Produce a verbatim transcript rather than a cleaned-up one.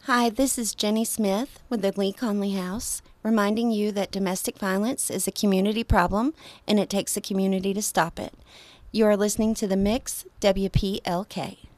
Hi, this is Jenny Smith with the Lee Conley House, reminding you that domestic violence is a community problem and it takes a community to stop it. You are listening to The Mix, W P L K.